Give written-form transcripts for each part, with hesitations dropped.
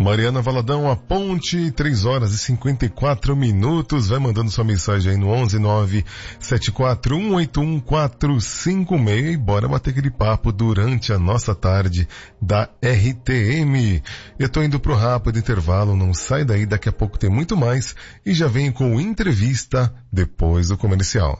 Mariana Valadão, a Ponte, 3h54. Vai mandando sua mensagem aí no 11974181456 e bora bater aquele papo durante a nossa tarde da RTM. Eu tô indo pro rápido intervalo, não sai daí, daqui a pouco tem muito mais e já venho com entrevista depois do comercial.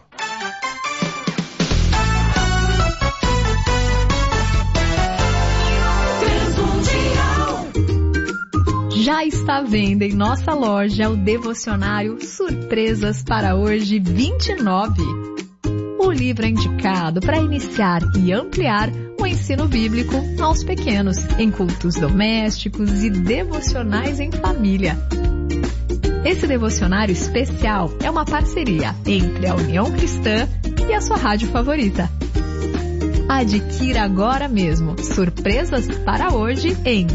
Já está à venda em nossa loja o devocionário Surpresas para Hoje 29. O livro é indicado para iniciar e ampliar o ensino bíblico aos pequenos, em cultos domésticos e devocionais em família. Esse devocionário especial é uma parceria entre a União Cristã e a sua rádio favorita. Adquira agora mesmo Surpresas para Hoje em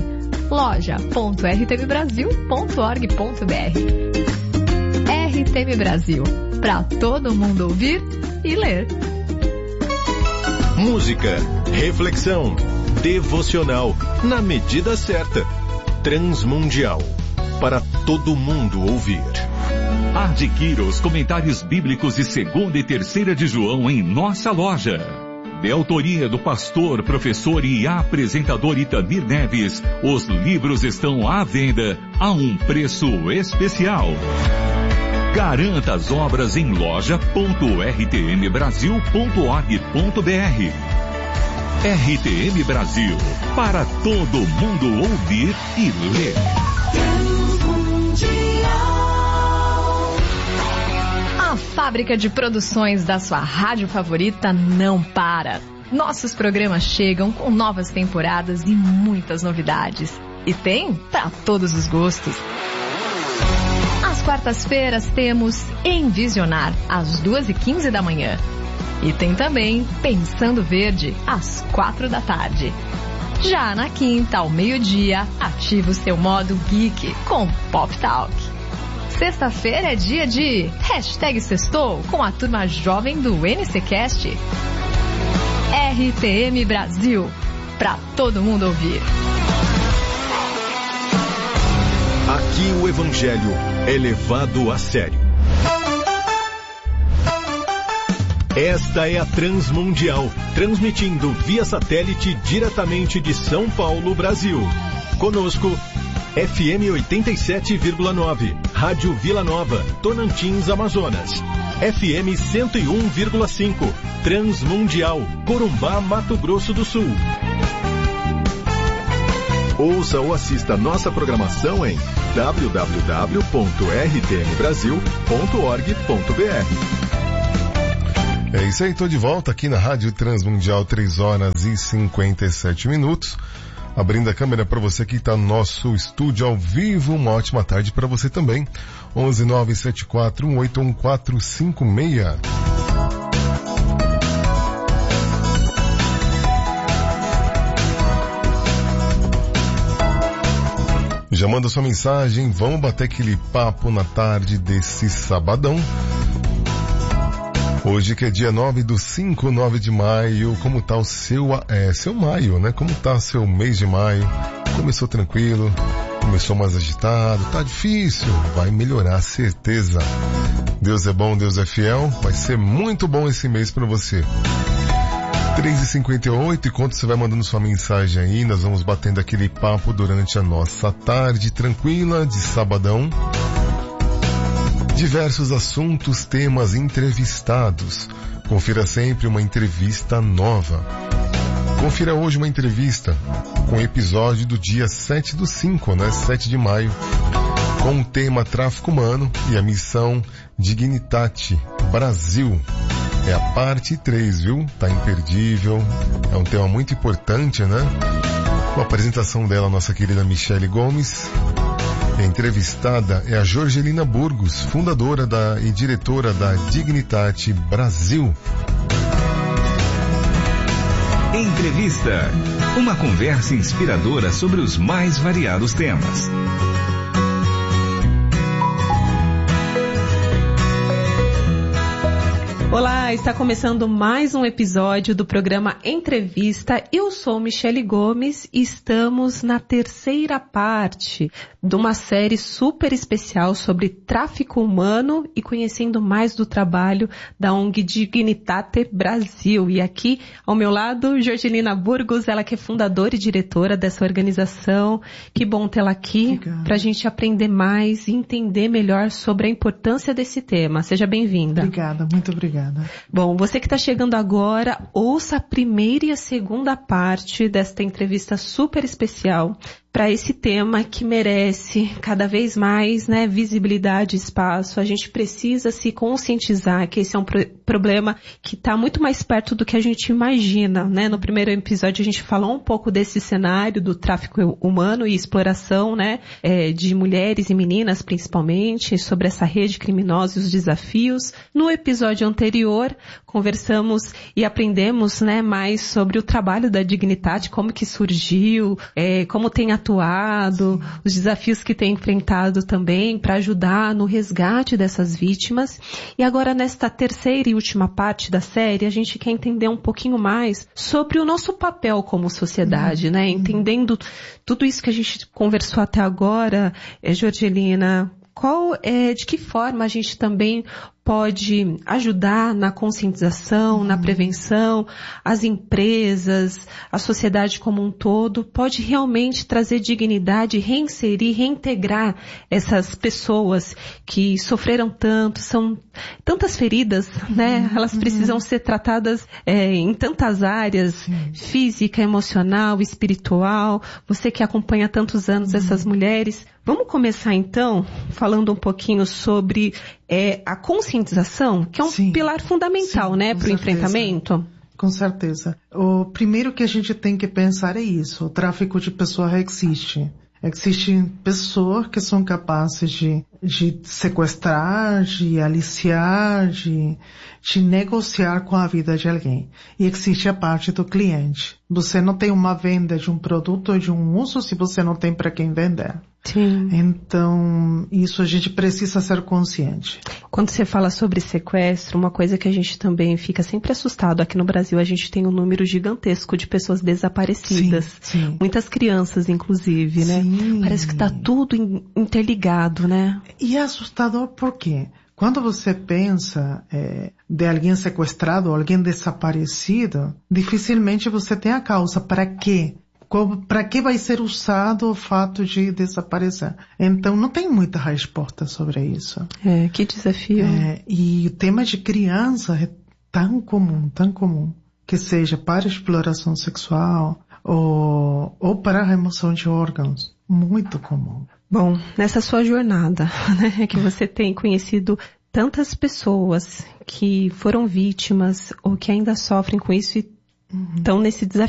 loja.rtmbrasil.org.br. RTM Brasil, para todo mundo ouvir e ler. Música, reflexão, devocional, na medida certa. Transmundial, para todo mundo ouvir. Adquira os comentários bíblicos de 2ª e 3ª de João em nossa loja. De autoria do pastor, professor e apresentador Itamir Neves, os livros estão à venda a um preço especial. Garanta as obras em loja.rtmbrasil.org.br. RTM Brasil, para todo mundo ouvir e ler. A fábrica de produções da sua rádio favorita não para. Nossos programas chegam com novas temporadas e muitas novidades. E tem para todos os gostos. Às quartas-feiras temos Envisionar, às 2h15 da manhã. E tem também Pensando Verde, às 4 da tarde. Já na quinta, ao meio-dia, ativa o seu modo geek com Pop Talk. Sexta-feira é dia de #Sextou com a turma jovem do NCcast. RTM Brasil, para todo mundo ouvir. Aqui o Evangelho é levado a sério. Esta é a Transmundial, transmitindo via satélite diretamente de São Paulo, Brasil. Conosco, FM 87,9, Rádio Vila Nova, Tonantins, Amazonas. FM 101,5, Transmundial, Corumbá, Mato Grosso do Sul. Ouça ou assista nossa programação em www.rtmbrasil.org.br. É isso aí, tô de volta aqui na Rádio Transmundial, 3h57. Abrindo a câmera para você que está no nosso estúdio ao vivo. Uma ótima tarde para você também. 11974181456. Já manda sua mensagem. Vamos bater aquele papo na tarde desse sabadão. Hoje que é dia 9 de maio, como tá o seu maio, né? Como tá o seu mês de maio? Começou tranquilo, começou mais agitado, tá difícil, vai melhorar, certeza. Deus é bom, Deus é fiel, vai ser muito bom esse mês pra você. 3h58, enquanto você vai mandando sua mensagem aí, nós vamos batendo aquele papo durante a nossa tarde tranquila de sabadão. Diversos assuntos, temas, entrevistados. Confira sempre uma entrevista nova. Confira hoje uma entrevista com o episódio do dia 7/5, 7 de maio, com o tema Tráfico Humano e a missão Dignidade Brasil. É a parte 3, viu? Tá imperdível. É um tema muito importante, né? Com a apresentação dela, nossa querida Michele Gomes. A entrevistada é a Jorgelina Burgos, fundadora e diretora da Dignidade Brasil. Entrevista. Uma conversa inspiradora sobre os mais variados temas. Olá, está começando mais um episódio do programa Entrevista. Eu sou Michele Gomes e estamos na terceira parte de uma série super especial sobre tráfico humano e conhecendo mais do trabalho da ONG Dignitate Brasil. E aqui, ao meu lado, Jorgelina Burgos, ela que é fundadora e diretora dessa organização. Que bom tê-la aqui para a gente aprender mais e entender melhor sobre a importância desse tema. Seja bem-vinda. Obrigada, muito obrigada. Bom, você que está chegando agora, ouça a primeira e a segunda parte desta entrevista super especial para esse tema que merece cada vez mais, né, visibilidade e espaço. A gente precisa se conscientizar que esse é um problema que está muito mais perto do que a gente imagina, né? No primeiro episódio a gente falou um pouco desse cenário do tráfico humano e exploração, né, de mulheres e meninas principalmente, sobre essa rede criminosa e os desafios. No episódio anterior conversamos e aprendemos, né, mais sobre o trabalho da Dignitate, como que surgiu, como tem atuado, os desafios que tem enfrentado também para ajudar no resgate dessas vítimas. E agora, nesta terceira e última parte da série, a gente quer entender um pouquinho mais sobre o nosso papel como sociedade, né? Entendendo tudo isso que a gente conversou até agora, Jorgelina, de que forma a gente também pode ajudar na conscientização, na prevenção, as empresas, a sociedade como um todo, pode realmente trazer dignidade, reinserir, reintegrar essas pessoas que sofreram tanto, são tantas feridas, né? Elas precisam ser tratadas em tantas áreas, física, emocional, espiritual. Você que acompanha tantos anos essas mulheres. Vamos começar então falando um pouquinho sobre a conscientização, que é um pilar fundamental, né, para o enfrentamento. Com certeza. O primeiro que a gente tem que pensar é isso: o tráfico de pessoas existe. Existem pessoas que são capazes de sequestrar, de aliciar, de negociar com a vida de alguém. E existe a parte do cliente. Você não tem uma venda de um produto ou de um uso se você não tem para quem vender. Sim. Então, isso a gente precisa ser consciente. Quando você fala sobre sequestro, uma coisa que a gente também fica sempre assustado, aqui no Brasil a gente tem um número gigantesco de pessoas desaparecidas. Sim. Muitas crianças, inclusive, né? Parece que está tudo interligado, né? E é assustador por quê? Quando você pensa de alguém sequestrado ou alguém desaparecido, dificilmente você tem a causa. Para quê? Para que vai ser usado o fato de desaparecer? Então, não tem muita resposta sobre isso. Que desafio. E o tema de criança é tão comum, que seja para exploração sexual ou para remoção de órgãos. Muito comum. Bom, nessa sua jornada, né, que você tem conhecido tantas pessoas que foram vítimas ou que ainda sofrem com isso e estão nesse desafio